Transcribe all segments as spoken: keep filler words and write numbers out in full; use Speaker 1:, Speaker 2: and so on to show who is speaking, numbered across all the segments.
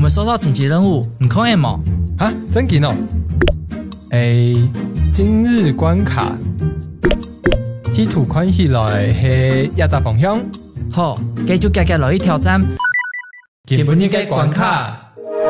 Speaker 1: 们收到紧急任务，你看 M 哦？
Speaker 2: 啊，真紧哦！诶，今日关卡，地图看起来是亚杂方向。
Speaker 1: 好，继续加加落去挑战。
Speaker 2: 基本一个关卡。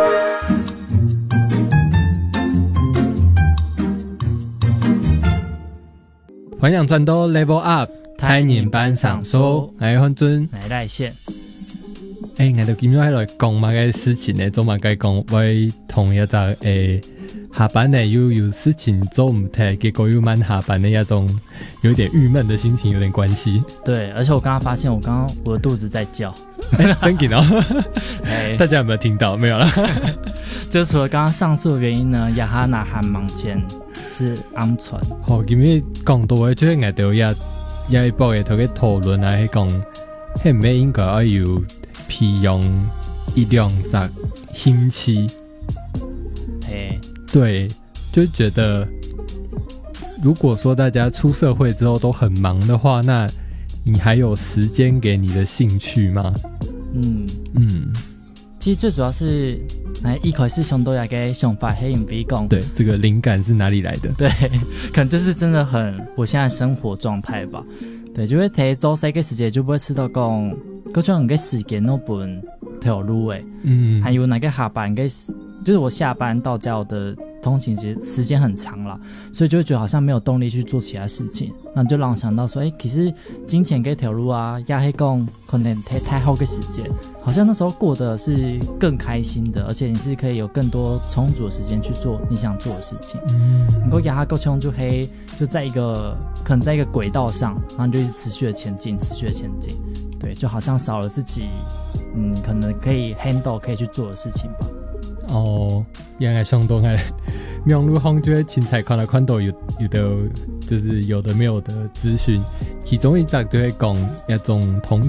Speaker 2: 幻想战斗 Level Up， 太人班上手，我是范尊，
Speaker 1: 来赖线。
Speaker 2: 诶，我哋今日來講乜嘅事情呢？做乜嘅講為同一隻誒下班呢又有事情做唔太，結果又慢下班的那種有點鬱悶的心情有點關係。
Speaker 1: 對，而且我剛剛發現我剛剛我的肚子在叫，
Speaker 2: 真緊哦！大家有沒有聽到？沒有啦。
Speaker 1: 就除了剛剛上述的原因呢，亞哈娜和盲前是安全。
Speaker 2: 好，今日講到嘅就是我哋也也一部嘅頭嘅討論啊，係講係唔係應該要有培養一兩隻興趣？
Speaker 1: 嘿，
Speaker 2: 對，就覺得如果說大家出社會之後都很忙的話，那你還有時間給你的興趣嗎？嗯嗯，
Speaker 1: 其實最主要是來一開始想到一個想法，係因為講
Speaker 2: 對這個靈感是哪裡來的？
Speaker 1: 對，可能就是真的很我現在生活狀態吧。對，就會睇做細個時間就不會知道講嗰種嘅時間都本條路誒，嗯，還有那個下班嘅，就是我下班到家的通勤時時間很長啦，所以就會覺得好像沒有動力去做其他事情，那就讓我想到說，誒，其實金錢這條路啊，也係講可能太太好個時間，好像那時候過得是更開心的，而且你是可以有更多充足的時間去做你想做的事情。嗯，你個亞哈夠衝就黑，就在一個可能在一個軌道上，然後你就一直持續的前進，持續的前進，對，就好像少了自己，嗯，可能可以 handle 可以去做的事情吧。
Speaker 2: 哦，原來相當嘅網絡上就會青菜看來看到有有的就是有的沒有的資訊，其中一則就會講一種統